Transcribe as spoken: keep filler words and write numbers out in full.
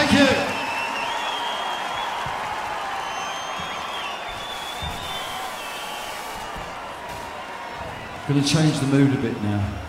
Thank you. Going to change the mood a bit now.